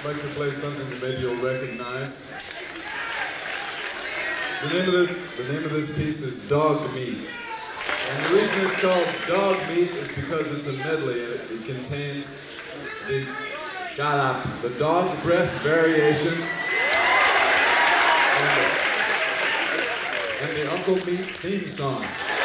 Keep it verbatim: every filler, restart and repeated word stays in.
I'd like to play something that maybe you'll recognize. The name of this, the name of this piece is Dog Meat. And the reason it's called Dog Meat is because it's a medley and it, it contains the, shut up, the dog breath variations and the, and the Uncle Meat theme song.